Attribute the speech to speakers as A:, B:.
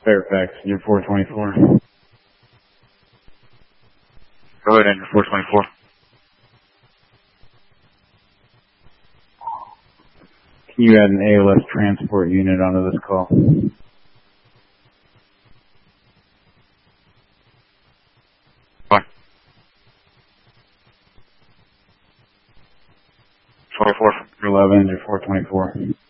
A: Fairfax, you're 424.
B: Go ahead, Andrew 424.
A: Can you add an ALS transport unit onto this call?
B: Fine. 24.
A: 11, you're 424.